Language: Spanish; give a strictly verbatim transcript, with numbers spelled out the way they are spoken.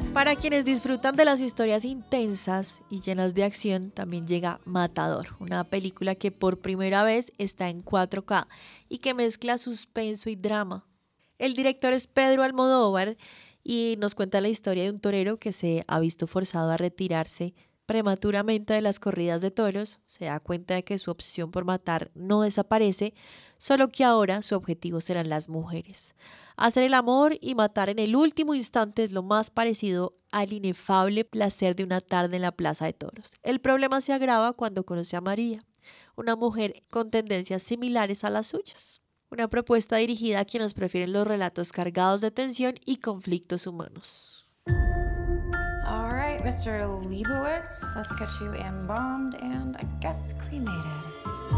Para quienes disfrutan de las historias intensas y llenas de acción, también llega Matador, una película que por primera vez está en cuatro K y que mezcla suspenso y drama. El director es Pedro Almodóvar y nos cuenta la historia de un torero que se ha visto forzado a retirarse prematuramente de las corridas de toros. Se da cuenta de que su obsesión por matar no desaparece, solo que ahora su objetivo serán las mujeres. Hacer el amor y matar en el último instante es lo más parecido al inefable placer de una tarde en la plaza de toros. El problema se agrava cuando conoce a María, una mujer con tendencias similares a las suyas. Una propuesta dirigida a quienes prefieren los relatos cargados de tensión y conflictos humanos. All right, mister Leibowitz, let's get you embalmed and I guess cremated.